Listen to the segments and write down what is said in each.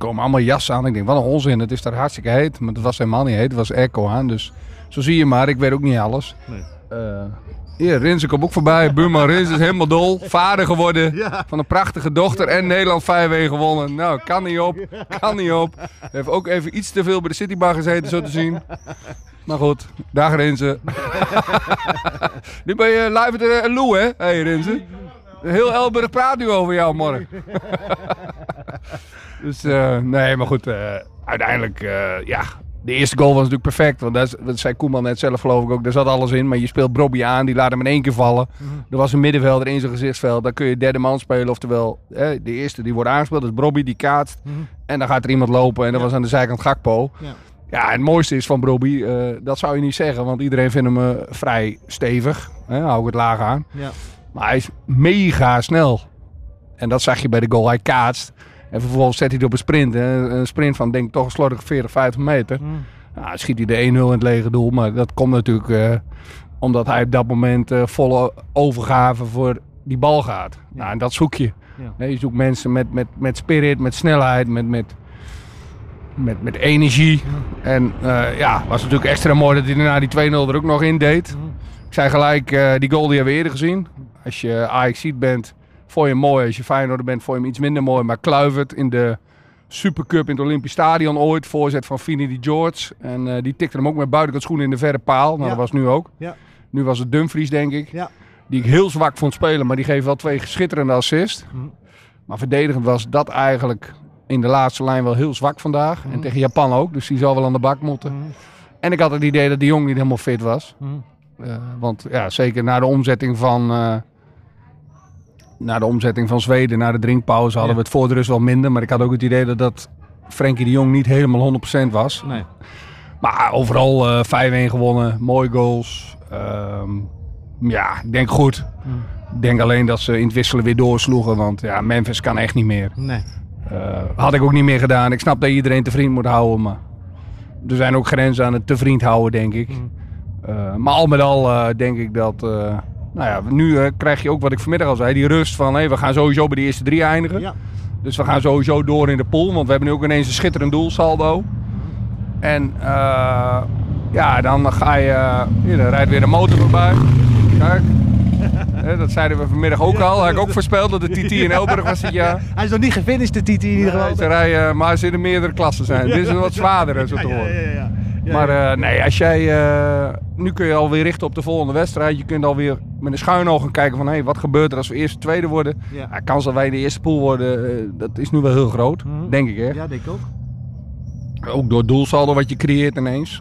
komen allemaal jassen aan. Ik denk, wat een onzin. Het is daar hartstikke heet. Maar het was helemaal niet heet. Het was airco aan. Dus zo zie je maar. Ik weet ook niet alles. Nee. Hier, Rinse komt ook voorbij. Buurman Rins is helemaal dol. Vader geworden van een prachtige dochter. En Nederland 5-1 gewonnen. Nou, kan niet op. Kan niet op. Heeft ook even iets te veel bij de Citybar gezeten, zo te zien. Maar goed, dag Rinse. Nu ben je live met Lou, hè? Hey Rinse. Heel Elburg praat nu over jou morgen. Dus nee, maar goed. Uiteindelijk, de eerste goal was natuurlijk perfect. Want dat zei Koeman net zelf, geloof ik ook. Daar zat alles in. Maar je speelt Brobby aan. Die laat hem in 1 keer vallen. Er was een middenvelder in zijn gezichtsveld. Dan kun je derde man spelen. Oftewel, de eerste die wordt aangespeeld. Dat is Brobby, die kaatst. En dan gaat er iemand lopen. En dat was aan de zijkant Gakpo. Ja, en het mooiste is van Brobby. Dat zou je niet zeggen. Want iedereen vindt hem vrij stevig. Hou ik het laag aan. Ja. Maar hij is mega snel. En dat zag je bij de goal. Hij kaatst. En vervolgens zet hij het op een sprint. Een sprint van, denk ik, toch een slordige 40, 50 meter. Nou, schiet hij de 1-0 in het lege doel. Maar dat komt natuurlijk omdat hij op dat moment volle overgave voor die bal gaat. Ja. Nou, en dat zoek je. Ja. Je zoekt mensen met spirit, met snelheid, met energie. Ja. En was natuurlijk extra mooi dat hij daarna die 2-0 er ook nog in deed. Ik zei gelijk, die goal die hebben we eerder gezien. Als je Ajaxiet bent, vond je hem mooi. Als je Feyenoorder bent, vond je hem iets minder mooi. Maar Kluivert in de Supercup in het Olympisch Stadion ooit. Voorzet van Fini Di George. En die tikte hem ook met buitenkant schoenen in de verre paal. Nou, dat was nu ook. Ja. Nu was het Dumfries, denk ik. Ja. Die ik heel zwak vond spelen. Maar die geeft wel 2 schitterende assists. Maar verdedigend was dat eigenlijk in de laatste lijn wel heel zwak vandaag. En tegen Japan ook. Dus die zal wel aan de bak moeten. En ik had het idee dat de Jong niet helemaal fit was. Want ja, zeker na de omzetting van Zweden, na de drinkpauze, hadden we het voor de rust wel minder. Maar ik had ook het idee dat Frenkie de Jong niet helemaal 100% was. Nee. Maar overal 5-1 gewonnen, mooie goals. Ik denk goed. Ik denk alleen dat ze in het wisselen weer doorsloegen. Want ja, Memphis kan echt niet meer. Nee. Had ik ook niet meer gedaan. Ik snap dat je iedereen te vriend moet houden. Maar er zijn ook grenzen aan het te vriend houden, denk ik. Maar al met al denk ik dat... nu krijg je ook wat ik vanmiddag al zei. Die rust van, we gaan sowieso bij de eerste 3 eindigen. Ja. Dus we gaan sowieso door in de pool. Want we hebben nu ook ineens een schitterend doelsaldo. En dan ga je... dan rijdt weer de motor voorbij. Kijk. Dat zeiden we vanmiddag ook al. Had ik ook voorspeld dat de TT in Elburg was dit jaar. Hij is nog niet gefinished, de TT in ieder geval. Ze rijden, maar ze in meerdere klassen zijn. Dit is een wat zwaardere, zo te horen. Maar als jij... nu kun je alweer richten op de volgende wedstrijd. Je kunt alweer met een schuin oog gaan kijken van... wat gebeurt er als we eerste, tweede worden? Ja. Kans dat wij de eerste pool worden, dat is nu wel heel groot. Denk ik, hè? Ja, denk ik ook. Ook door het doelsaldo wat je creëert ineens.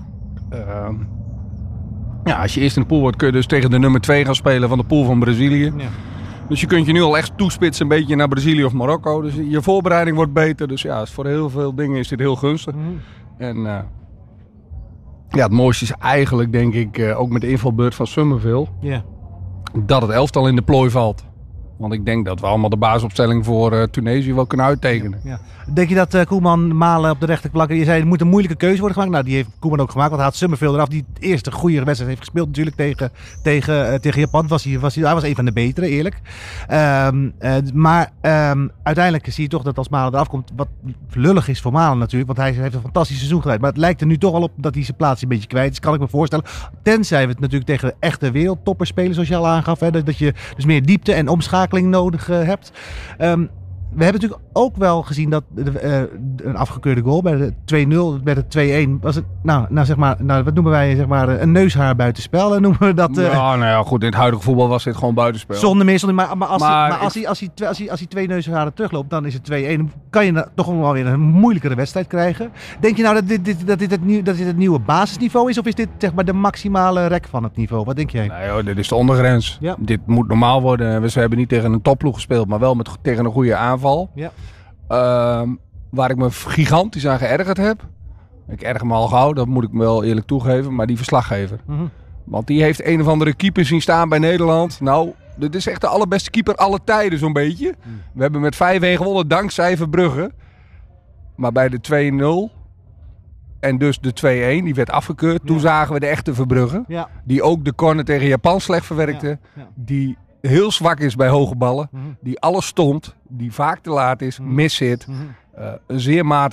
Als je eerst in de pool wordt, kun je dus tegen de nummer 2 gaan spelen van de pool van Brazilië. Ja. Dus je kunt je nu al echt toespitsen een beetje naar Brazilië of Marokko. Dus je voorbereiding wordt beter. Dus ja, voor heel veel dingen is dit heel gunstig. En het mooiste is eigenlijk, denk ik, ook met de invalbeurt van Summerville, dat het elftal in de plooi valt. Want ik denk dat we allemaal de basisopstelling voor Tunesië wel kunnen uittekenen. Ja. Denk je dat Koeman Malen op de rechterplank... Je zei, er moet een moeilijke keuze worden gemaakt. Nou, die heeft Koeman ook gemaakt. Want hij had Summerville eraf. Die eerste goede wedstrijd heeft gespeeld natuurlijk tegen Japan. Hij was een van de betere, eerlijk. Maar uiteindelijk zie je toch dat als Malen eraf komt... Wat lullig is voor Malen natuurlijk. Want hij heeft een fantastisch seizoen gedraaid. Maar het lijkt er nu toch al op dat hij zijn plaats een beetje kwijt is. Kan ik me voorstellen. Tenzij we het natuurlijk tegen de echte wereldtoppers spelen, zoals je al aangaf. Hè, dat je dus meer diepte en omschakeling nodig hebt. We hebben natuurlijk ook wel gezien dat een afgekeurde goal bij de 2-0, bij de 2-1 was het, wat noemen wij een neushaar buitenspel, noemen we dat. Goed, in het huidige voetbal was dit gewoon buitenspel. Zonder meer, maar als hij 2 neusharen terugloopt, dan is het 2-1. Kan je toch wel weer een moeilijkere wedstrijd krijgen. Denk je nou dat dit het nieuwe basisniveau is, of is dit zeg maar de maximale rek van het niveau? Wat denk jij? Nee, dit is de ondergrens. Ja. Dit moet normaal worden. We hebben niet tegen een topploeg gespeeld, maar wel tegen een goede aanval. Ja. Waar ik me gigantisch aan geërgerd heb. Ik erger me al gauw, dat moet ik me wel eerlijk toegeven. Maar die verslaggever. Want die heeft een of andere keeper zien staan bij Nederland. Nou, dit is echt de allerbeste keeper alle tijden zo'n beetje. We hebben met 5-1 gewonnen dankzij Verbrugge. Maar bij de 2-0 en dus de 2-1, die werd afgekeurd. Ja. Toen zagen we de echte Verbrugge. Ja. Die ook de corner tegen Japan slecht verwerkte. Ja. Ja. Die heel zwak is bij hoge ballen. Die alles stond. Die vaak te laat is. Mis zit. Een zeer matig